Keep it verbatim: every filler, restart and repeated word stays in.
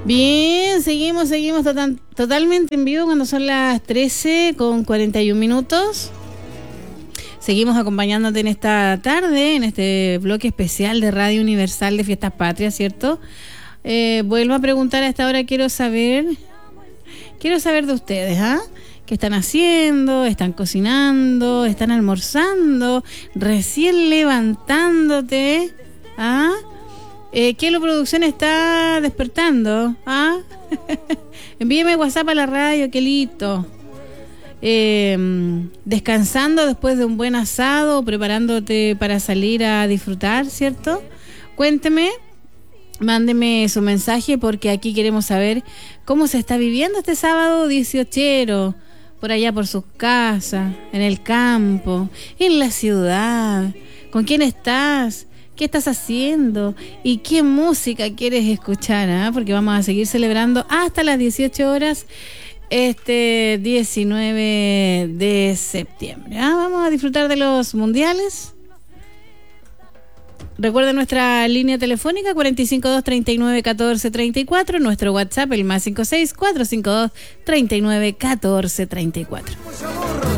Bien, seguimos, seguimos total, totalmente en vivo cuando son las trece con cuarenta y un minutos. Seguimos acompañándote en esta tarde, en este bloque especial de Radio Universal de Fiestas Patrias, ¿cierto? Eh, vuelvo a preguntar a esta hora, quiero saber, quiero saber de ustedes, ¿ah? ¿Qué están haciendo? ¿Están cocinando? ¿Están almorzando? ¿Recién levantándote? ¿Ah? Eh, ¿Qué lo producción está despertando? ¿Ah? Envíeme WhatsApp a la radio, que listo. Eh, descansando después de un buen asado, preparándote para salir a disfrutar, ¿cierto? Cuénteme, mándeme su mensaje porque aquí queremos saber cómo se está viviendo este sábado dieciochero, por allá por sus casas, en el campo, en la ciudad. ¿Con quién estás? ¿Qué estás haciendo? ¿Y qué música quieres escuchar? ¿eh? Porque vamos a seguir celebrando hasta las dieciocho horas este diecinueve de septiembre. ¿eh? Vamos a disfrutar de los mundiales. Recuerden nuestra línea telefónica cuatro cinco dos, tres nueve, uno cuatro tres cuatro, nuestro WhatsApp el más cinco seis, cuatro cinco dos, tres nueve, uno cuatro tres cuatro.